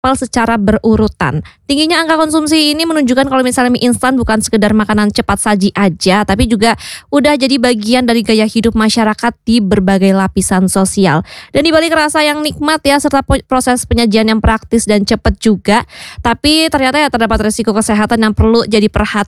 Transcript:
kapal secara berurutan. Tingginya angka konsumsi ini menunjukkan kalau misalnya mie instan bukan sekedar makanan cepat saji aja, tapi juga udah jadi bagian dari gaya hidup masyarakat di berbagai lapisan sosial. Dan dibalik rasa yang nikmat ya, serta proses penyajian yang praktis dan cepat juga, tapi ternyata ya terdapat risiko kesehatan yang perlu jadi perhatian